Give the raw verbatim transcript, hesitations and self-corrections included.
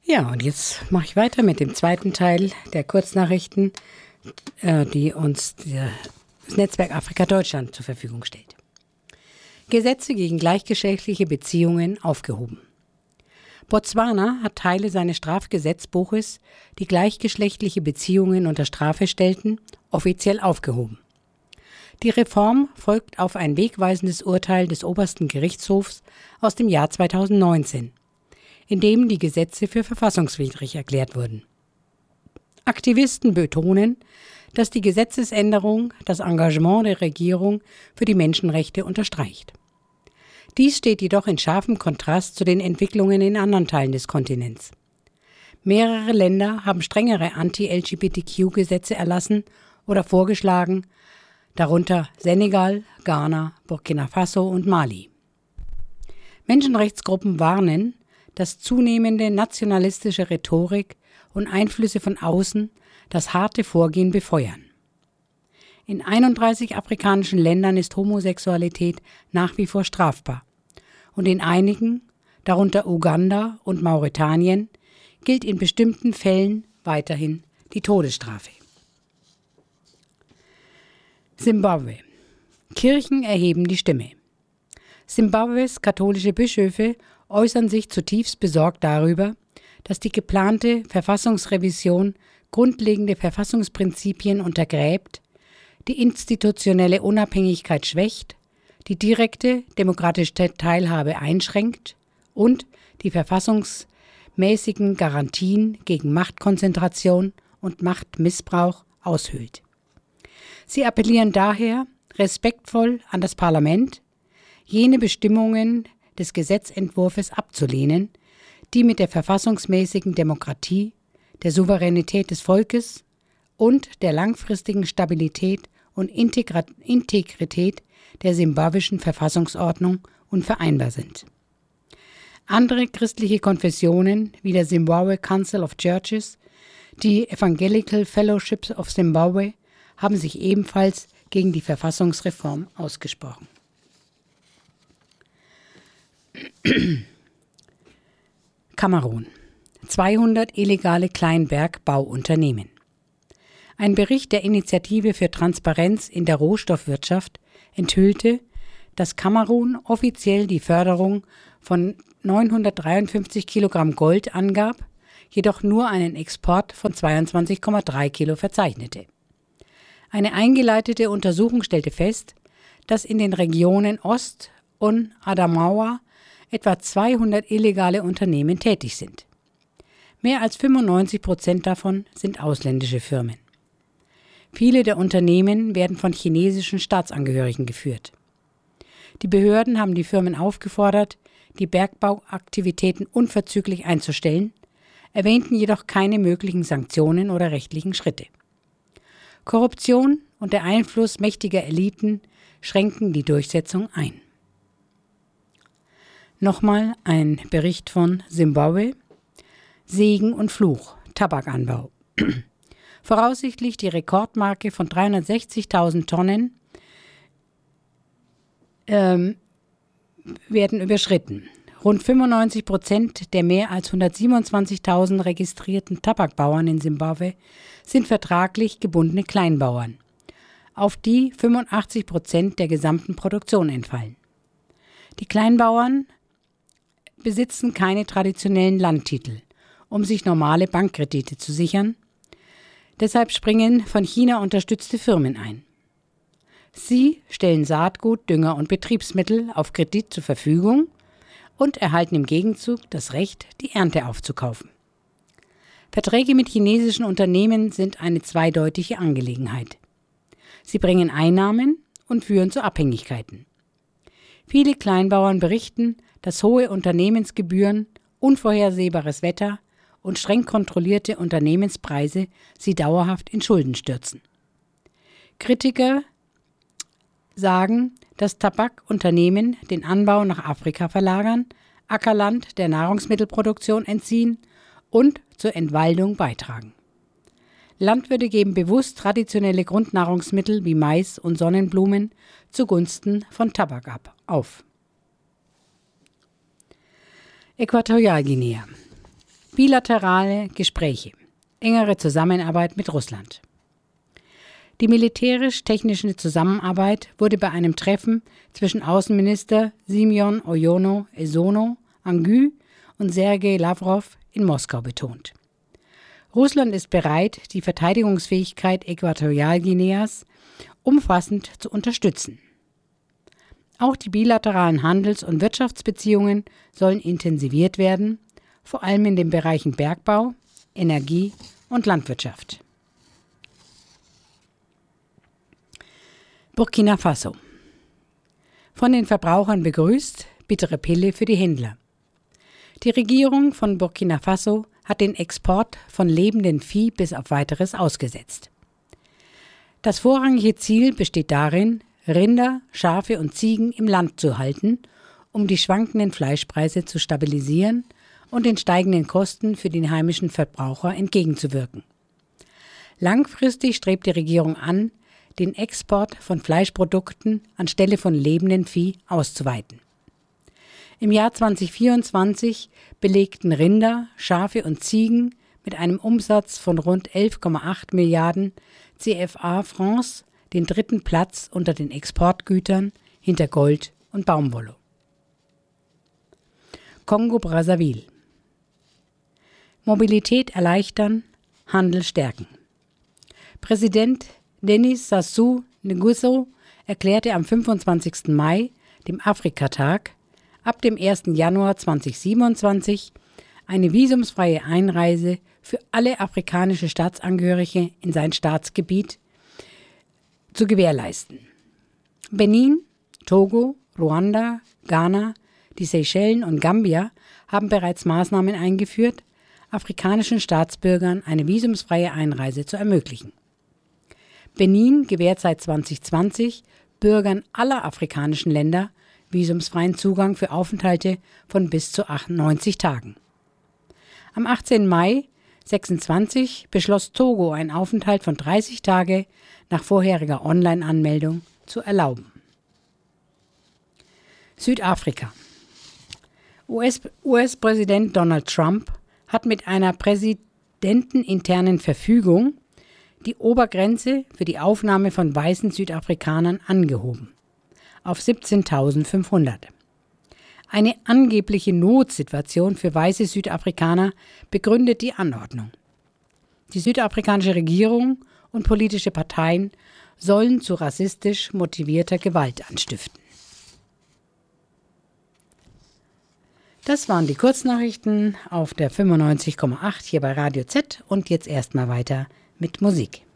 Ja, und jetzt mache ich weiter mit dem zweiten Teil der Kurznachrichten, äh, die uns das Netzwerk Afrika Deutschland zur Verfügung stellt. Gesetze gegen gleichgeschlechtliche Beziehungen aufgehoben. Botswana hat Teile seines Strafgesetzbuches, die gleichgeschlechtliche Beziehungen unter Strafe stellten, offiziell aufgehoben. Die Reform folgt auf ein wegweisendes Urteil des Obersten Gerichtshofs aus dem Jahr zweitausendneunzehn, in dem die Gesetze für verfassungswidrig erklärt wurden. Aktivisten betonen, dass die Gesetzesänderung das Engagement der Regierung für die Menschenrechte unterstreicht. Dies steht jedoch in scharfem Kontrast zu den Entwicklungen in anderen Teilen des Kontinents. Mehrere Länder haben strengere Anti-L G B T Q-Gesetze erlassen oder vorgeschlagen, darunter Senegal, Ghana, Burkina Faso und Mali. Menschenrechtsgruppen warnen, dass zunehmende nationalistische Rhetorik und Einflüsse von außen das harte Vorgehen befeuern. In einunddreißig afrikanischen Ländern ist Homosexualität nach wie vor strafbar und in einigen, darunter Uganda und Mauretanien, gilt in bestimmten Fällen weiterhin die Todesstrafe. Simbabwe. Kirchen erheben die Stimme. Simbabwes katholische Bischöfe äußern sich zutiefst besorgt darüber, dass die geplante Verfassungsrevision grundlegende Verfassungsprinzipien untergräbt, die institutionelle Unabhängigkeit schwächt, die direkte demokratische Teilhabe einschränkt und die verfassungsmäßigen Garantien gegen Machtkonzentration und Machtmissbrauch aushöhlt. Sie appellieren daher respektvoll an das Parlament, jene Bestimmungen des Gesetzentwurfs abzulehnen, die mit der verfassungsmäßigen Demokratie, der Souveränität des Volkes und der langfristigen Stabilität und Integra- Integrität der simbabwischen Verfassungsordnung unvereinbar sind. Andere christliche Konfessionen wie der Zimbabwe Council of Churches, die Evangelical Fellowship of Zimbabwe, haben sich ebenfalls gegen die Verfassungsreform ausgesprochen. Kamerun. zweihundert illegale Kleinbergbauunternehmen. Ein Bericht der Initiative für Transparenz in der Rohstoffwirtschaft enthüllte, dass Kamerun offiziell die Förderung von neunhundertdreiundfünfzig Kilogramm Gold angab, jedoch nur einen Export von zweiundzwanzig Komma drei Kilo verzeichnete. Eine eingeleitete Untersuchung stellte fest, dass in den Regionen Ost und Adamawa etwa zweihundert illegale Unternehmen tätig sind. Mehr als fünfundneunzig Prozent davon sind ausländische Firmen. Viele der Unternehmen werden von chinesischen Staatsangehörigen geführt. Die Behörden haben die Firmen aufgefordert, die Bergbauaktivitäten unverzüglich einzustellen, erwähnten jedoch keine möglichen Sanktionen oder rechtlichen Schritte. Korruption und der Einfluss mächtiger Eliten schränken die Durchsetzung ein. Nochmal ein Bericht von Simbabwe. Segen und Fluch, Tabakanbau. Voraussichtlich die Rekordmarke von dreihundertsechzigtausend Tonnen ähm, werden überschritten. Rund fünfundneunzig Prozent der mehr als hundertsiebenundzwanzigtausend registrierten Tabakbauern in Simbabwe sind vertraglich gebundene Kleinbauern, auf die fünfundachtzig Prozent der gesamten Produktion entfallen. Die Kleinbauern besitzen keine traditionellen Landtitel, um sich normale Bankkredite zu sichern. Deshalb springen von China unterstützte Firmen ein. Sie stellen Saatgut, Dünger und Betriebsmittel auf Kredit zur Verfügung und erhalten im Gegenzug das Recht, die Ernte aufzukaufen. Verträge mit chinesischen Unternehmen sind eine zweideutige Angelegenheit. Sie bringen Einnahmen und führen zu Abhängigkeiten. Viele Kleinbauern berichten, dass hohe Unternehmensgebühren, unvorhersehbares Wetter und streng kontrollierte Unternehmenspreise sie dauerhaft in Schulden stürzen. Kritiker sagen, dass Tabakunternehmen den Anbau nach Afrika verlagern, Ackerland der Nahrungsmittelproduktion entziehen und zur Entwaldung beitragen. Landwirte geben bewusst traditionelle Grundnahrungsmittel wie Mais und Sonnenblumen zugunsten von Tabak ab, auf. Äquatorialguinea. Bilaterale Gespräche, engere Zusammenarbeit mit Russland. Die militärisch-technische Zusammenarbeit wurde bei einem Treffen zwischen Außenminister Simeon Oyono Esono Angü und Sergei Lawrow in Moskau betont. Russland ist bereit, die Verteidigungsfähigkeit Äquatorialguineas umfassend zu unterstützen. Auch die bilateralen Handels- und Wirtschaftsbeziehungen sollen intensiviert werden, vor allem in den Bereichen Bergbau, Energie und Landwirtschaft. Burkina Faso. Von den Verbrauchern begrüßt, bittere Pille für die Händler. Die Regierung von Burkina Faso hat den Export von lebendem Vieh bis auf Weiteres ausgesetzt. Das vorrangige Ziel besteht darin, Rinder, Schafe und Ziegen im Land zu halten, um die schwankenden Fleischpreise zu stabilisieren und den steigenden Kosten für den heimischen Verbraucher entgegenzuwirken. Langfristig strebt die Regierung an, den Export von Fleischprodukten anstelle von lebendem Vieh auszuweiten. Im Jahr zweitausendvierundzwanzig belegten Rinder, Schafe und Ziegen mit einem Umsatz von rund elf Komma acht Milliarden C F A-Francs den dritten Platz unter den Exportgütern hinter Gold und Baumwolle. Kongo-Brazzaville. Mobilität erleichtern, Handel stärken. Präsident Denis Sassou Nguesso erklärte am fünfundzwanzigsten Mai, dem Afrikatag, ab dem ersten Januar zweitausendsiebenundzwanzig eine visumsfreie Einreise für alle afrikanische Staatsangehörige in sein Staatsgebiet zu gewährleisten. Benin, Togo, Ruanda, Ghana, die Seychellen und Gambia haben bereits Maßnahmen eingeführt, afrikanischen Staatsbürgern eine visumsfreie Einreise zu ermöglichen. Benin gewährt seit zweitausendzwanzig Bürgern aller afrikanischen Länder visumsfreien Zugang für Aufenthalte von bis zu achtundneunzig Tagen. Am achtzehnten Mai sechsundzwanzig beschloss Togo, einen Aufenthalt von dreißig Tage nach vorheriger Online-Anmeldung zu erlauben. Südafrika. U S-Präsident Donald Trump hat mit einer präsidenteninternen Verfügung die Obergrenze für die Aufnahme von weißen Südafrikanern angehoben auf siebzehntausendfünfhundert. Eine angebliche Notsituation für weiße Südafrikaner begründet die Anordnung. Die südafrikanische Regierung und politische Parteien sollen zu rassistisch motivierter Gewalt anstiften. Das waren die Kurznachrichten auf der fünfundneunzig Komma acht hier bei Radio Z und jetzt erstmal weiter mit Musik.